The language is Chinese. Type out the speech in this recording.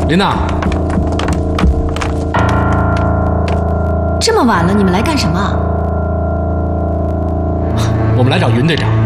琳娜， 这么晚了，你们来干什么？ 我们来找云队长。